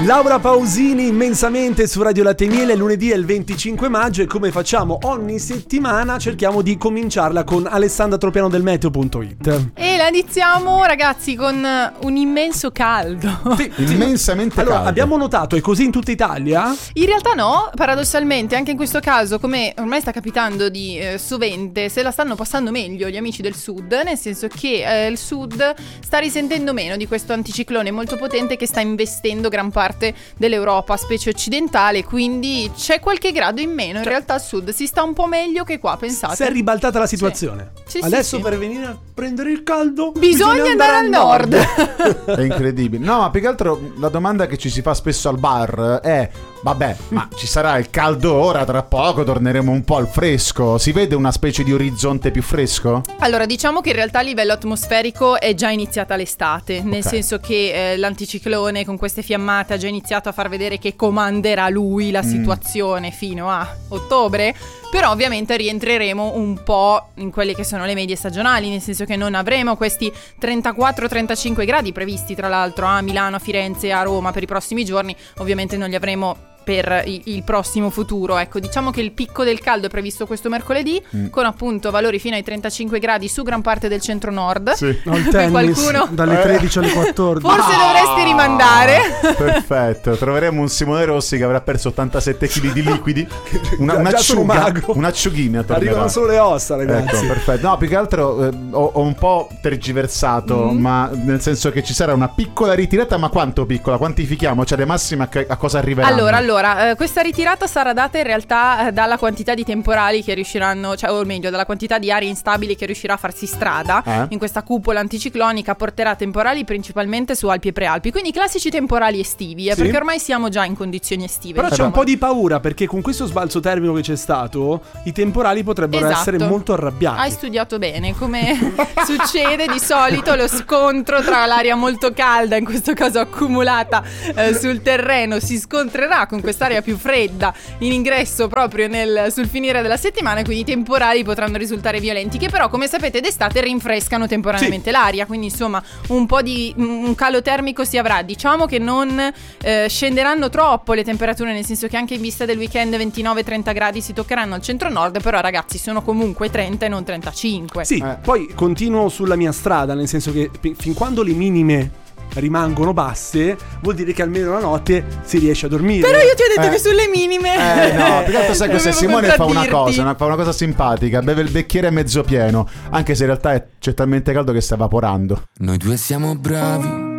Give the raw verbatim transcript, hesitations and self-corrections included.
Laura Pausini immensamente su Radio Latte e Miele. Lunedì è il venticinque maggio e come facciamo ogni settimana cerchiamo di cominciarla con Alessandra Tropiano del meteo punto it. E la iniziamo, ragazzi, con un immenso caldo. Sì, immensamente allora, caldo. abbiamo notato, è così in tutta Italia? In realtà no, paradossalmente anche in questo caso, come ormai sta capitando di eh, sovente, se la stanno passando meglio gli amici del sud, nel senso che eh, il sud sta risentendo meno di questo anticiclone molto potente che sta investendo gran parte dell'Europa, specie occidentale, quindi c'è qualche grado in meno. In cioè, realtà al sud si sta un po' meglio che qua, pensate. Si è ribaltata la situazione. Sì. Sì, Adesso sì, per sì. venire a prendere il caldo bisogna, bisogna andare, andare al nord, nord. È incredibile. No, ma più che altro la domanda che ci si fa spesso al bar è: vabbè, ma ci sarà il caldo ora, tra poco torneremo un po' al fresco. Si vede una specie di orizzonte più fresco? Allora, diciamo che in realtà a livello atmosferico è già iniziata l'estate, nel okay. senso che eh, l'anticiclone con queste fiammate ha già iniziato a far vedere che comanderà lui la situazione mm. fino a ottobre. Però ovviamente rientreremo un po' in quelle che sono le medie stagionali, nel senso che non avremo questi trentaquattro trentacinque gradi previsti tra l'altro a Milano, a Firenze, a Roma per i prossimi giorni. Ovviamente non li avremo per il prossimo futuro. Ecco, diciamo che il picco del caldo è previsto questo mercoledì mm. con appunto valori fino ai trentacinque gradi su gran parte del centro-nord. Sì. No, il tennis qualcuno... dalle tredici alle quattordici. Forse no! dovresti rimandare. Perfetto, troveremo un Simone Rossi che avrà perso ottantasette chili di liquidi. Una, un'acciuga, un'acciughina tornerà. Arrivano solo le ossa, ragazzi. Ecco, perfetto. No, più che altro eh, ho, ho un po' tergiversato, mm. ma nel senso che ci sarà una piccola ritirata, ma quanto piccola? Quantifichiamo? Cioè le massime a, che, a cosa arriveranno? Allora, allora Allora, eh, questa ritirata sarà data in realtà eh, dalla quantità di temporali che riusciranno, cioè, o meglio, dalla quantità di aree instabili che riuscirà a farsi strada eh? in questa cupola anticiclonica. Porterà temporali principalmente su Alpi e Prealpi, quindi classici temporali estivi, eh, sì. perché ormai siamo già in condizioni estive. Però diciamo. C'è un po' di paura, perché con questo sbalzo termico che c'è stato, i temporali potrebbero esatto. essere molto arrabbiati. Hai studiato bene, come succede di solito lo scontro tra l'aria molto calda, in questo caso accumulata eh, sul terreno, si scontrerà con quest'area più fredda in ingresso proprio nel, sul finire della settimana, quindi i temporali potranno risultare violenti, che però come sapete d'estate rinfrescano temporaneamente sì. l'aria, quindi insomma un po' di un calo termico si avrà. Diciamo che non eh, scenderanno troppo le temperature, nel senso che anche in vista del weekend ventinove trenta gradi si toccheranno al centro-nord, però ragazzi sono comunque trenta e non trentacinque. Sì, eh. poi continuo sulla mia strada, nel senso che fin quando le minime rimangono basse vuol dire che almeno la notte si riesce a dormire. Però io ti ho detto eh. che sulle minime Eh no, più che altro sai cos'è? Simone fa una cosa, una, fa una cosa simpatica, beve il bicchiere mezzo pieno, anche se in realtà è, c'è talmente caldo che sta evaporando. Noi due siamo bravi